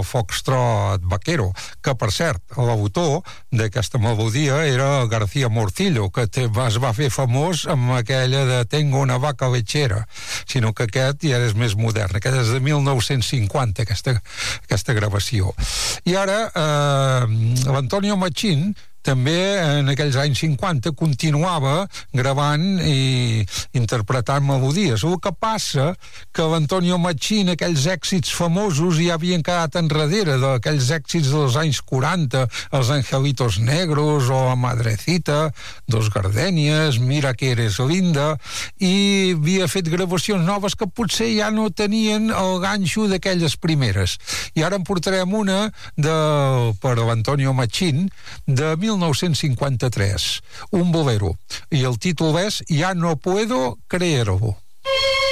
del foxtrot vaquero, que per cert, l'autor d'aquesta melodia era García Morcillo, que es va fer famós amb aquella de Tengo una vaca lechera, sinó que aquest ja és més modern, aquest és de 1950, aquesta gravació. I ara l'Antonio Machín també en aquells anys 50 continuava gravant i interpretant melodies. El que passa que l'Antonio Machín, aquells èxits famosos ja havien quedat enrere d'aquells èxits dels anys 40, els Angelitos Negros o la Madrecita, Dos Gardenias, Mira que eres linda, i havia fet gravacions noves que potser ja no tenien el ganxo d'aquelles primeres. I ara en portarem una per l'Antonio Machín de 1953, un bolero, i el títol és Ya no puedo creerlo.